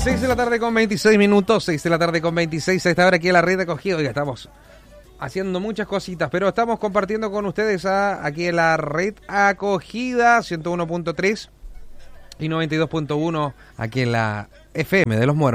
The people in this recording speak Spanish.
6 de la tarde con 26 minutos, 6 de la tarde con 26, a esta hora aquí en la red acogida. Oiga, estamos haciendo muchas cositas, pero estamos compartiendo con ustedes aquí en la red acogida 101.3 y 92.1 aquí en la FM de Los Muertos.